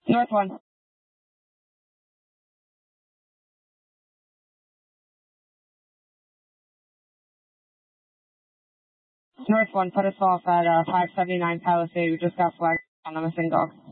North 1. North 1, put us off at 579 Palisade. We just got flagged on a missing dog.